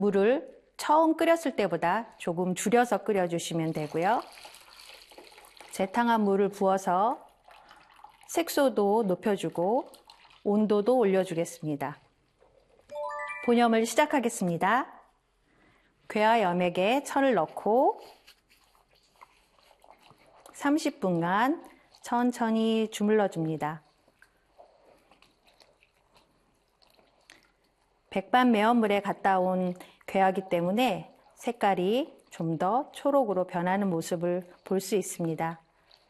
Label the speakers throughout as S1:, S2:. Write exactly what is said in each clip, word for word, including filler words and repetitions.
S1: 물을 처음 끓였을 때보다 조금 줄여서 끓여주시면 되고요. 재탕한 물을 부어서 색소도 높여주고 온도도 올려주겠습니다. 본염을 시작하겠습니다. 괴와 염액에 천을 넣고 삼십 분간 천천히 주물러 줍니다. 백반 매운물에 갔다 온 괴하기 때문에 색깔이 좀 더 초록으로 변하는 모습을 볼 수 있습니다.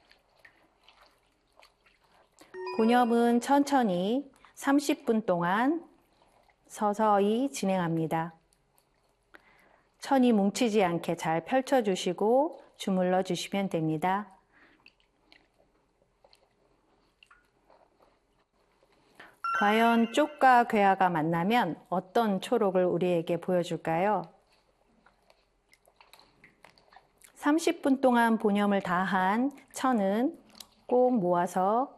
S1: 본염은 천천히 삼십 분 동안 서서히 진행합니다. 천이 뭉치지 않게 잘 펼쳐주시고 주물러 주시면 됩니다. 과연 쪽과 괴화가 만나면 어떤 초록을 우리에게 보여줄까요? 삼십 분 동안 본염을 다한 천은 꼭 모아서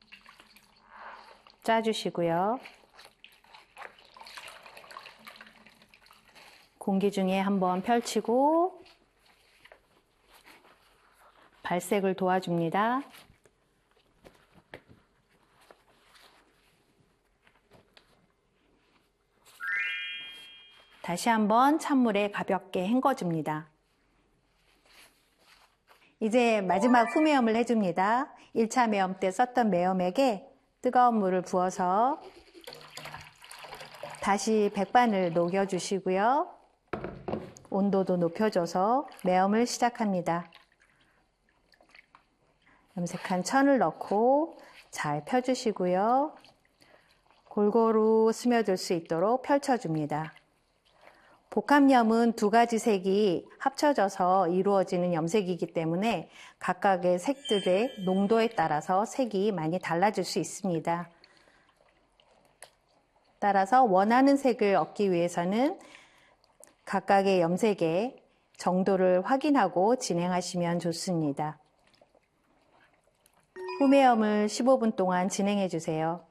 S1: 짜주시고요. 공기 중에 한번 펼치고 발색을 도와줍니다. 다시 한번 찬물에 가볍게 헹궈줍니다. 이제 마지막 후매염을 해줍니다. 일 차 매염 때 썼던 매염액에 뜨거운 물을 부어서 다시 백반을 녹여주시고요. 온도도 높여줘서 매염을 시작합니다. 염색한 천을 넣고 잘 펴주시고요. 골고루 스며들 수 있도록 펼쳐줍니다. 복합염은 두 가지 색이 합쳐져서 이루어지는 염색이기 때문에 각각의 색들의 농도에 따라서 색이 많이 달라질 수 있습니다. 따라서 원하는 색을 얻기 위해서는 각각의 염색의 정도를 확인하고 진행하시면 좋습니다. 후매염을 십오 분 동안 진행해 주세요.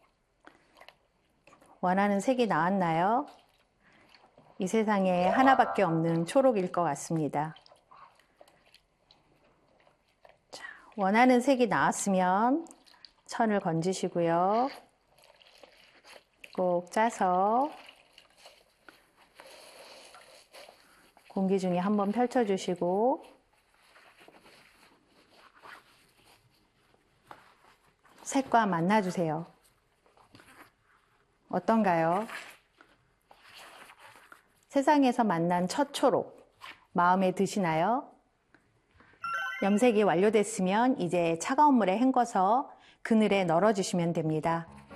S1: 원하는 색이 나왔나요? 이 세상에 하나밖에 없는 초록일 것 같습니다. 자, 원하는 색이 나왔으면 천을 건지시고요. 꼭 짜서 공기 중에 한번 펼쳐주시고 색과 만나주세요. 어떤가요? 세상에서 만난 첫 초록, 마음에 드시나요? 염색이 완료됐으면 이제 차가운 물에 헹궈서 그늘에 널어주시면 됩니다.